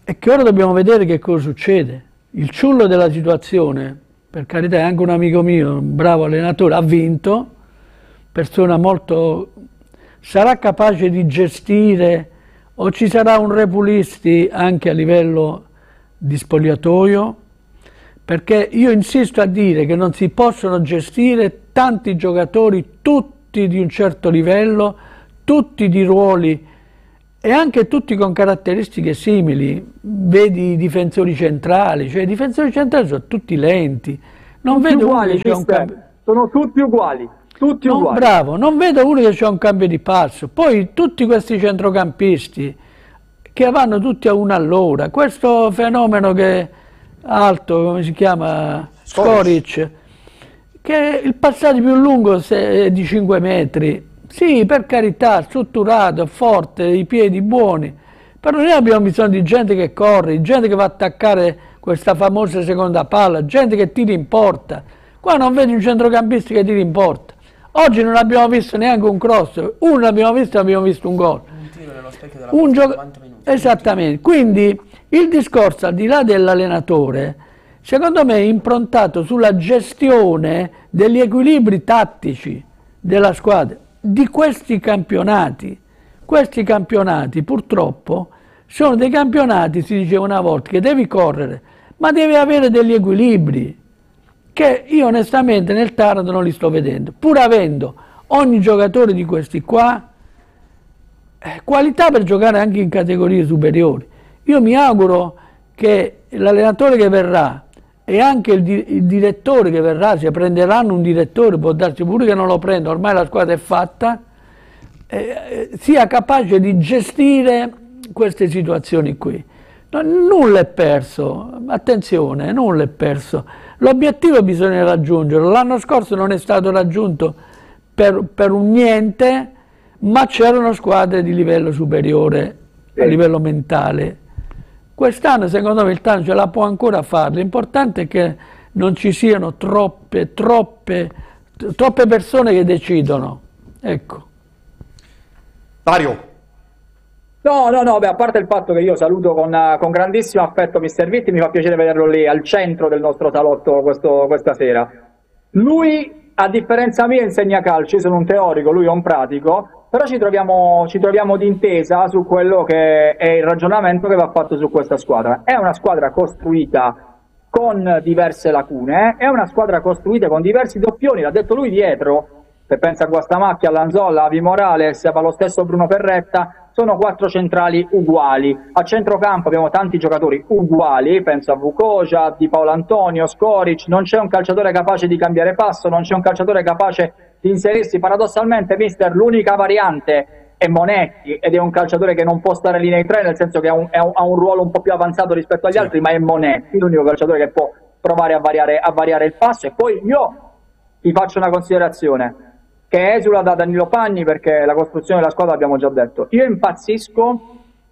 è che ora dobbiamo vedere che cosa succede. Il ciullo della situazione, per carità, è anche un amico mio, un bravo allenatore, ha vinto, persona molto... sarà capace di gestire o ci sarà un repulisti anche a livello di spogliatoio, perché io insisto a dire che non si possono gestire tanti giocatori, tutti di un certo livello, tutti di ruoli e anche tutti con caratteristiche simili. Vedi i difensori centrali, cioè i difensori centrali sono tutti lenti, non Tutti vedo uno uguali, che c'è un cambio. sono tutti uguali, tutti uguali. Bravo, non vedo uno che c'è un cambio di passo. Poi tutti questi centrocampisti che vanno tutti a una all'ora, questo fenomeno che è alto, come si chiama? Skoric, che il passaggio più lungo è di 5 metri. Sì, per carità, strutturato, forte, i piedi buoni, però noi abbiamo bisogno di gente che corre, gente che va a attaccare questa famosa seconda palla, gente che tira in porta. Qua non vedi un centrocampista che tira in porta. Oggi non abbiamo visto neanche un cross, uno l'abbiamo visto un gol. Un tiro nello specchio della porta, 90 minuti. Esattamente, quindi il discorso al di là dell'allenatore, secondo me è improntato sulla gestione degli equilibri tattici della squadra, di questi campionati. Questi campionati purtroppo sono dei campionati, si diceva una volta, che devi correre, ma devi avere degli equilibri, che io onestamente nel Taranto non li sto vedendo, pur avendo ogni giocatore di questi qua qualità per giocare anche in categorie superiori. Io mi auguro che l'allenatore che verrà e anche il direttore che verrà, se prenderanno un direttore, può darsi pure che non lo prenda, ormai la squadra è fatta, sia capace di gestire queste situazioni qui. Nulla è perso, attenzione, nulla è perso. L'obiettivo bisogna raggiungerlo. L'anno scorso non è stato raggiunto per un niente, ma c'erano squadre di livello superiore a livello mentale. Quest'anno secondo me il Taranto ce la può ancora fare, l'importante è che non ci siano troppe persone che decidono. Ecco. Dario. No, beh, a parte il fatto che io saluto con grandissimo affetto Mister Vitti, mi fa piacere vederlo lì al centro del nostro salotto questa sera. Lui, a differenza mia, insegna calcio, io sono un teorico, lui è un pratico, però ci troviamo d'intesa su quello che è il ragionamento che va fatto su questa squadra. È una squadra costruita con diverse lacune, è una squadra costruita con diversi doppioni, l'ha detto lui dietro, se pensa a Guastamacchia, a Lanzolla, a Avi Morales, ma lo stesso Bruno Perretta, sono 4 centrali uguali. A centrocampo abbiamo tanti giocatori uguali, penso a Vukoja, Di Paolo Antonio, Skoric, non c'è un calciatore capace di cambiare passo, non c'è un calciatore capace di inserirsi. Paradossalmente, mister, l'unica variante è Monetti, ed è un calciatore che non può stare lì nei tre, nel senso che ha un ruolo un po' più avanzato rispetto agli altri, ma è Monetti, l'unico calciatore che può provare a variare il passo. E poi io ti faccio una considerazione che esula da Danilo Pagni, perché la costruzione della squadra l'abbiamo già detto. Io impazzisco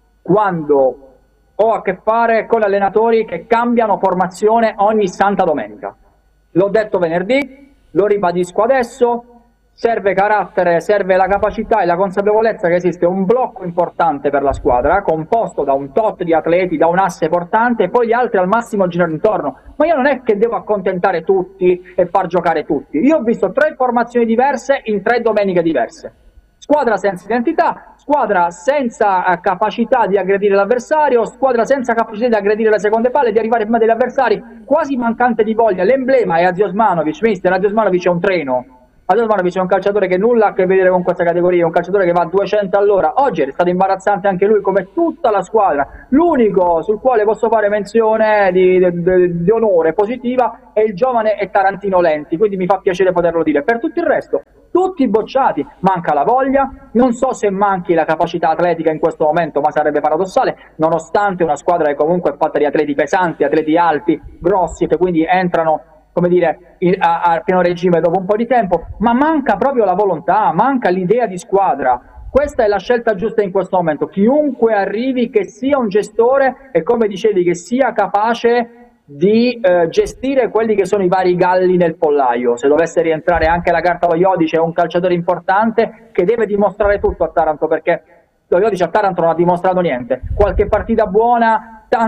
quando ho a che fare con allenatori che cambiano formazione ogni santa domenica. L'ho detto venerdì, lo ribadisco adesso, serve carattere, serve la capacità e la consapevolezza che esiste un blocco importante per la squadra, composto da un tot di atleti, da un asse portante, e poi gli altri al massimo girano intorno. Ma io non è che devo accontentare tutti e far giocare tutti. Io ho visto 3 formazioni diverse in 3 domeniche diverse. Squadra senza identità, squadra senza capacità di aggredire l'avversario, squadra senza capacità di aggredire le seconde palle, di arrivare prima degli avversari, quasi mancante di voglia. L'emblema è Aziosmanovic, mister. Aziosmanovic è un treno. Aziosmanovic è un calciatore che nulla ha a che vedere con questa categoria, è un calciatore che va a 200 all'ora. Oggi è stato imbarazzante anche lui, come tutta la squadra. L'unico sul quale posso fare menzione di onore positiva è il giovane e Tarantino Lenti, quindi mi fa piacere poterlo dire. Per tutto il resto, tutti bocciati, manca la voglia, non so se manchi la capacità atletica in questo momento, ma sarebbe paradossale, nonostante una squadra che comunque è fatta di atleti pesanti, atleti alti, grossi, che quindi entrano, come dire, a pieno regime dopo un po' di tempo, ma manca proprio la volontà, manca l'idea di squadra. Questa è la scelta giusta in questo momento. Chiunque arrivi, che sia un gestore e, come dicevi, che sia capace di gestire quelli che sono i vari galli nel pollaio. Se dovesse rientrare anche la carta lo Iodice, è un calciatore importante che deve dimostrare tutto a Taranto, perché lo Iodice a Taranto non ha dimostrato niente. Qualche partita buona,